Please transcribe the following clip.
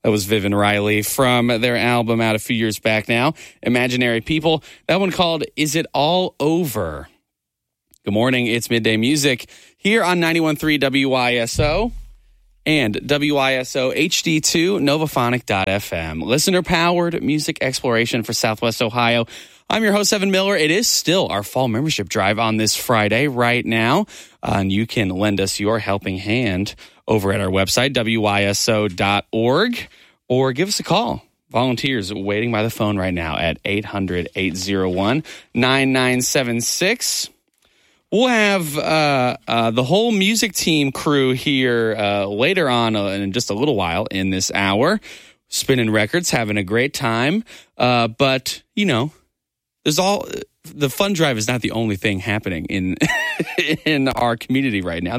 That was Viv and Riley from their album out a few years back now, Imaginary People. That one called Is It All Over? Good morning. It's Midday Music here on 91.3 WISO and WISO HD2 Novaphonic.fm. Listener-powered music exploration for Southwest Ohio. I'm your host, Evan Miller. It is still our fall membership drive on this Friday right now. And you can lend us your helping hand over at our website, WISO.org, or give us a call. Volunteers waiting by the phone right now at 800-801-9976. We'll have the whole music team crew here later on in just a little while in this hour. Spinning records, having a great time. But, you know, the fun drive is not the only thing happening in in our community right now.